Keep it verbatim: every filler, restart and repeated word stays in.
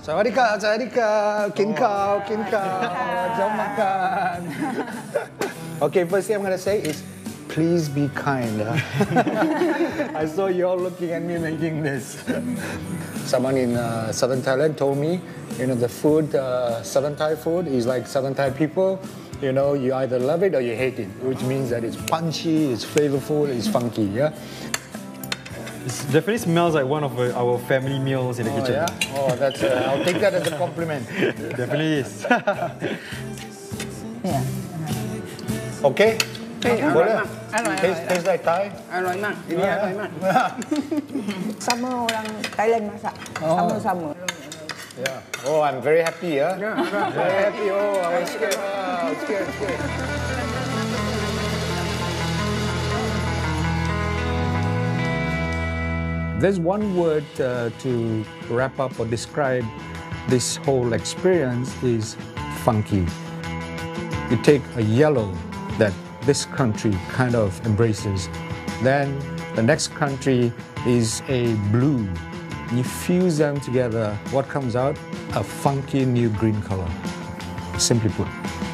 Sawadika, sawadika, kinkao, kinkao, jom makan. Okay, first thing I'm gonna say is, please be kind. Huh? I saw you all looking at me making this. Someone in uh, southern Thailand told me, you know, the food, uh, southern Thai food is like southern Thai people. You know, you either love it or you hate it, which means that it's punchy, it's flavorful, it's funky, yeah? It definitely smells like one of uh, our family meals in the Oh, kitchen. yeah? Oh, that's, uh, I'll take that as a compliment. Definitely is. Yeah. Okay? อร่อยมากอร่อย Taste, taste like Thai? อร่อยมากทีนี้อร่อยมาก Summer orang Thailand masak. Sama-sama. Yeah. Oh, I'm very happy, yeah? Very happy. Oh, I was scared. Oh, scared, scared. There's one word uh, to wrap up or describe this whole experience is funky. You take a yellow that this country kind of embraces. Then the next country is a blue. You fuse them together, what comes out? A funky new green color, simply put.